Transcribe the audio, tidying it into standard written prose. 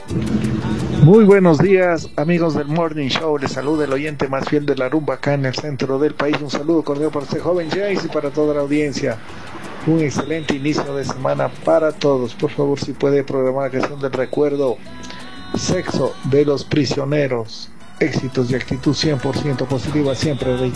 Muy buenos días, amigos del Morning Show. Les saluda el oyente más fiel de la rumba acá en el centro del país. Un saludo cordial para este joven Jace y para toda la audiencia. Un excelente inicio de semana para todos. Por favor, si puede programar la canción del recuerdo. Sexo de los prisioneros. Éxitos y actitud 100% positiva siempre, Rey.